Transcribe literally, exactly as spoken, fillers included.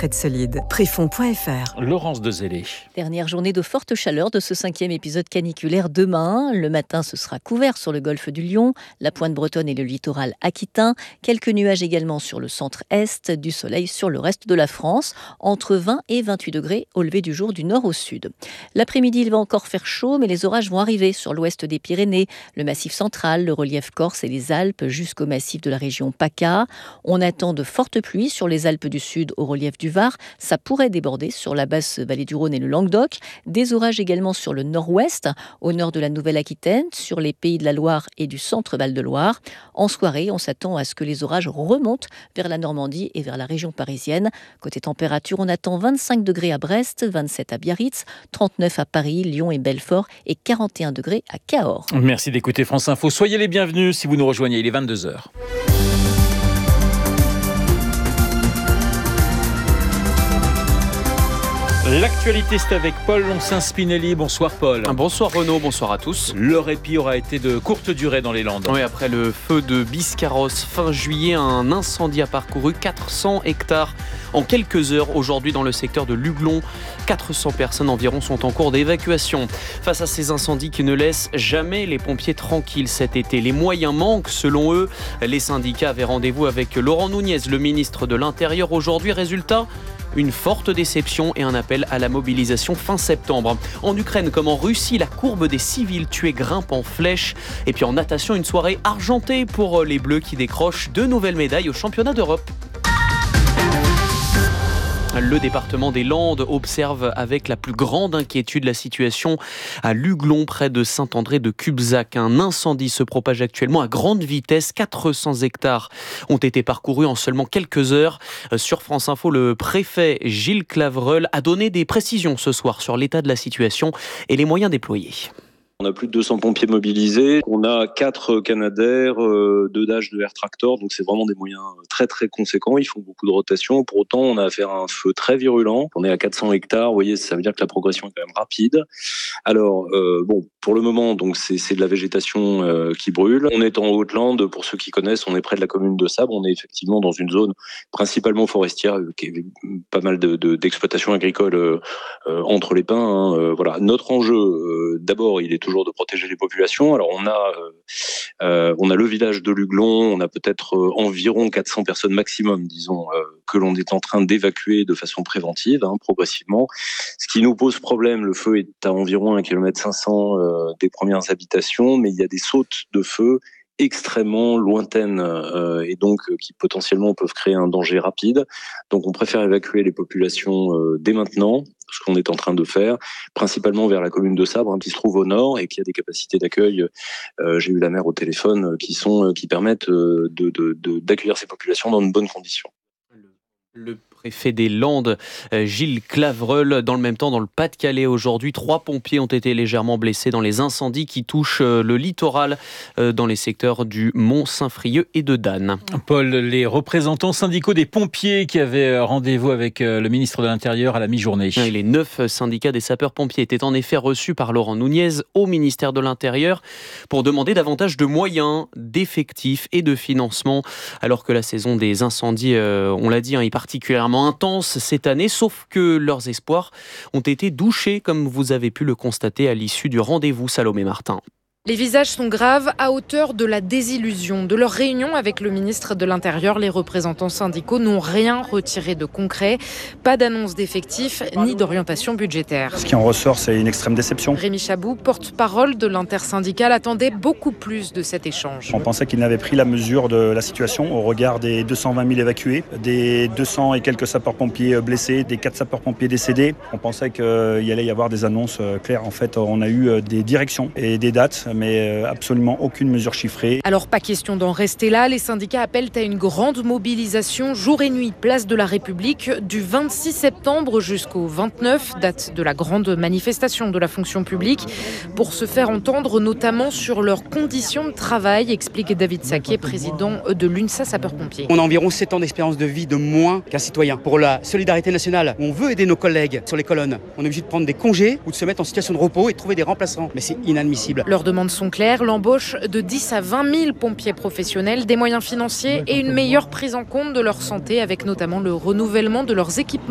retraite solide. Préfonds point F R. Laurence Dezellé. Dernière journée de forte chaleur de ce cinquième épisode caniculaire demain. Le matin, ce sera couvert sur le golfe du Lion, la pointe bretonne et le littoral aquitain. Quelques nuages également sur le centre-est, du soleil sur le reste de la France. Entre vingt et vingt-huit degrés au lever du jour du nord au sud. L'après-midi, il va encore faire chaud, mais les orages vont arriver sur l'ouest des Pyrénées, le massif central, le relief corse et les Alpes jusqu'au massif de la région PACA. On attend de fortes pluies sur les Alpes du Sud au relief du Var. Ça pourrait déborder sur la basse vallée du Rhône et le Languedoc. Des orages également sur le nord-ouest, au nord de la Nouvelle-Aquitaine, sur les Pays de la Loire et du centre Val-de-Loire. En soirée, on s'attend à ce que les orages remontent vers la Normandie et vers la région parisienne. Côté température, on attend vingt-cinq degrés à Brest, vingt-sept à Biarritz, trente-neuf à Paris, Lyon et Belfort et quarante et un degrés à Cahors. Merci d'écouter France Info. Soyez les bienvenus si vous nous rejoignez. Il est vingt-deux heures. L'actualité, c'est avec Paul Loncin-Spinelli. Bonsoir Paul. Bonsoir Renaud, bonsoir à tous. Le répit aura été de courte durée dans les Landes. Oui, après le feu de Biscarrosse fin juillet, un incendie a parcouru quatre cents hectares en quelques heures aujourd'hui dans le secteur de Luglon. quatre cents personnes environ sont en cours d'évacuation. Face à ces incendies qui ne laissent jamais les pompiers tranquilles cet été, les moyens manquent selon eux. Les syndicats avaient rendez-vous avec Laurent Nunez, le ministre de l'Intérieur aujourd'hui. Résultat, une forte déception et un appel à la mobilisation fin septembre. En Ukraine comme en Russie, la courbe des civils tués grimpe en flèche. Et puis en natation, une soirée argentée pour les Bleus qui décrochent deux nouvelles médailles au championnat d'Europe. Le département des Landes observe avec la plus grande inquiétude la situation à Luglon, près de Saint-André-de-Cubzac. Un incendie se propage actuellement à grande vitesse. quatre cents hectares ont été parcourus en seulement quelques heures. Sur France Info, le préfet Gilles Clavreul a donné des précisions ce soir sur l'état de la situation et les moyens déployés. On a plus de deux cents pompiers mobilisés, on a quatre Canadair, euh, deux Dash, deux Air Tractor, donc c'est vraiment des moyens très très conséquents, ils font beaucoup de rotation. Pour autant, on a affaire à un feu très virulent, on est à quatre cents hectares, vous voyez, ça veut dire que la progression est quand même rapide. Alors, euh, bon, pour le moment, donc c'est, c'est de la végétation euh, qui brûle. On est en Haute-Lande, pour ceux qui connaissent, on est près de la commune de Sabre, on est effectivement dans une zone principalement forestière, qui est pas mal de, de, d'exploitation agricole euh, euh, entre les pins. Hein, euh, voilà, notre enjeu, euh, d'abord, il est toujours de protéger les populations. Alors on a euh, euh, on a le village de Luglon, on a peut-être euh, environ quatre cents personnes maximum, disons, euh, que l'on est en train d'évacuer de façon préventive, hein, progressivement. Ce qui nous pose problème, le feu est à environ un kilomètre cinq cents euh, des premières habitations, mais il y a des sautes de feu extrêmement lointaines euh, et donc euh, qui potentiellement peuvent créer un danger rapide. Donc on préfère évacuer les populations euh, dès maintenant, ce qu'on est en train de faire, principalement vers la commune de Sabre, hein, qui se trouve au nord et qui a des capacités d'accueil, euh, j'ai eu la maire au téléphone, euh, qui sont euh, qui permettent euh, de, de, de, d'accueillir ces populations dans de bonnes conditions. Le préfet des Landes, Gilles Clavreul. Dans le même temps, dans le Pas-de-Calais aujourd'hui, trois pompiers ont été légèrement blessés dans les incendies qui touchent le littoral dans les secteurs du Mont-Saint-Frieux et de Danne. Paul, les représentants syndicaux des pompiers qui avaient rendez-vous avec le ministre de l'Intérieur à la mi-journée. Les neuf syndicats des sapeurs-pompiers étaient en effet reçus par Laurent Nunez au ministère de l'Intérieur pour demander davantage de moyens, d'effectifs et de financement, alors que la saison des incendies, euh, on l'a dit, hein, est particulièrement intense cette année, sauf que leurs espoirs ont été douchés, comme vous avez pu le constater à l'issue du rendez-vous. Salomé Martin. Les visages sont graves, à hauteur de la désillusion. De leur réunion avec le ministre de l'Intérieur, les représentants syndicaux n'ont rien retiré de concret. Pas d'annonce d'effectifs, ni d'orientation budgétaire. Ce qui en ressort, c'est une extrême déception. Rémi Chabou, porte-parole de l'intersyndicale, attendait beaucoup plus de cet échange. On pensait qu'il n'avait pris la mesure de la situation au regard des deux cent vingt mille évacués, des deux cents et quelques sapeurs-pompiers blessés, des quatre sapeurs-pompiers décédés. On pensait qu'il allait y avoir des annonces claires. En fait, on a eu des directions et des dates, mais absolument aucune mesure chiffrée. Alors pas question d'en rester là, les syndicats appellent à une grande mobilisation jour et nuit, place de la République, du vingt-six septembre jusqu'au vingt-neuf, date de la grande manifestation de la fonction publique, pour se faire entendre notamment sur leurs conditions de travail, explique David Saquet, président de l'UNSA Sapeurs-Pompiers. On a environ sept ans d'espérance de vie de moins qu'un citoyen. Pour la solidarité nationale, on veut aider nos collègues sur les colonnes. On est obligé de prendre des congés ou de se mettre en situation de repos et de trouver des remplaçants. Mais c'est inadmissible. Leurs demandes sont claires, l'embauche de dix à vingt mille pompiers professionnels, des moyens financiers et une meilleure prise en compte de leur santé, avec notamment le renouvellement de leurs équipements.